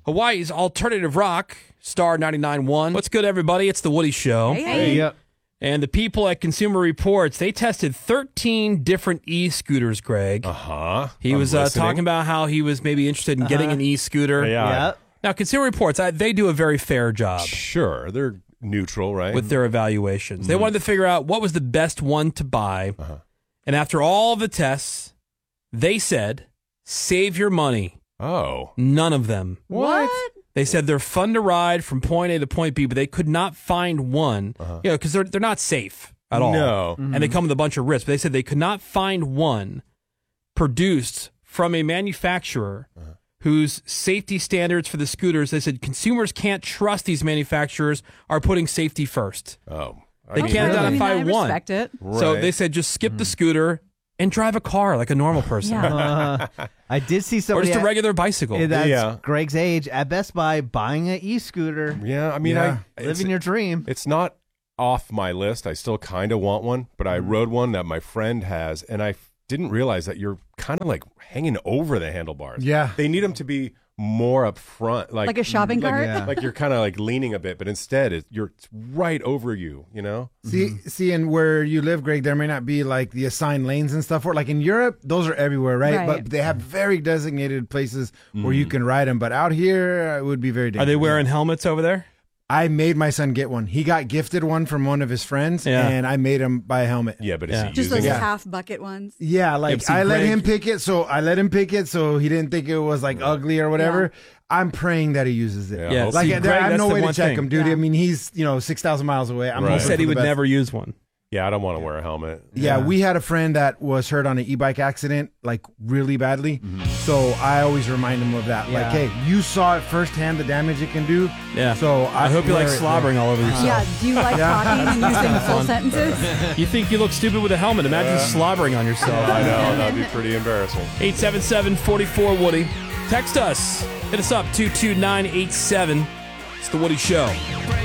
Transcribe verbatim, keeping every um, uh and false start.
Hawaii's alternative rock, Star ninety-nine point one. What's good, everybody? It's the Woody Show. Hey, hey. Yep. And the people at Consumer Reports, they tested thirteen different e-scooters, Greg. Uh-huh. He I'm was uh, listening. talking about how he was maybe interested in getting an e-scooter. Yeah. Yep. Now, Consumer Reports, I, they do a very fair job Sure. They're neutral, right? with their evaluations. They wanted to figure out what was the best one to buy. Uh-huh. And after all of the tests, they said, save your money. Oh. None of them. What? They said they're fun to ride from point A to point B, but they could not find one, Uh-huh. you know, because they're, they're not safe at all. No. And they come with a bunch of risks. But they said they could not find one produced from a manufacturer Uh-huh. whose safety standards for the scooters, they said consumers can't trust these manufacturers are putting safety first. Oh. I They mean, can't really? identify I mean, I one. respect it. So right. they said just skip the scooter and drive a car like a normal person. Uh, I did see Or somebody just a at- regular bicycle. that's Yeah. Greg's age at Best Buy buying an e-scooter, Yeah, I mean, Yeah. I living it's, your dream. it's not off my list. I still kind of want one, but I rode one that my friend has, and I f- didn't realize that you're kind of like hanging over the handlebars. Yeah. They need them to be more up front, like Like a shopping like, cart? Yeah. like you're kind of like leaning a bit, but instead it, you're it's right over you. You know? See, see, and where you live, Greg, there may not be like the assigned lanes and stuff for it. Like in Europe, those are everywhere, right? Right. But they have very designated places where you can ride them. But out here, it would be very dangerous. Are they wearing helmets over there? I made my son get one. He got gifted one from one of his friends, Yeah. and I made him buy a helmet. Yeah, but is Yeah. he Just using those it? Yeah. half bucket ones. Yeah, like see, I let Greg- him pick it, so I let him pick it, so he didn't think it was like ugly or whatever. I'm praying that he uses it. Yeah, Yeah, Like see, there, Greg, I have that's no the way to one check thing. him, dude. Yeah. I mean, he's you know six thousand miles away. I'm Right. He hoping said for he the would best. never use one. Yeah, I don't want to wear a helmet. Yeah, we had a friend that was hurt on an e-bike accident, like really badly. So I always remind him of that. Like, Yeah. hey, you saw it firsthand, the damage it can do. Yeah. So I, I hope you like wear it, slobbering all over yourself. Yeah. Do you like talking and using full sentences? You think you look stupid with a helmet. Imagine slobbering on yourself. I know, that'd be pretty embarrassing. eight seven seven, four four, Woody. Text us. Hit us up, two two nine eight seven. It's The Woody Show.